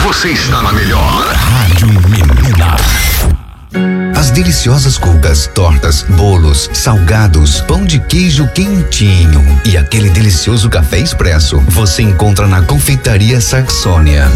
você está na melhor. Rádio Menina. As deliciosas cucas, tortas, bolos, salgados, pão de queijo quentinho e aquele delicioso café expresso você encontra na Confeitaria Saxônia.